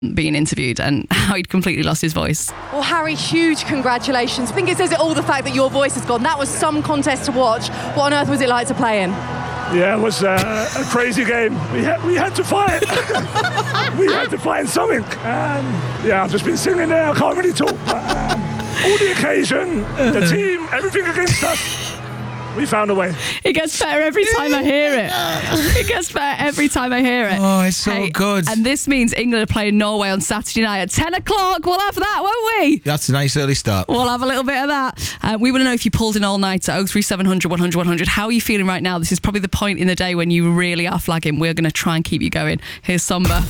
being interviewed and how he'd completely lost his voice. Well, Harry, huge congratulations. I think it says it all, the fact that your voice has gone. That was some contest to watch. What on earth was it like to play in? Yeah, it was a crazy game. We had to fight. We had to find something. Yeah, I've just been singing there. I can't really talk. But, all the occasion, the team, everything against us. We found a way. It gets better every time I hear it. It gets better every time I hear it. Oh, it's so good. And this means England are playing Norway on Saturday night at 10 o'clock. We'll have that, won't we? That's a nice early start. We'll have a little bit of that. We want to know if you pulled in all night at 03700 100 100. How are you feeling right now? This is probably the point in the day when you really are flagging. We're going to try and keep you going. Here's Somber.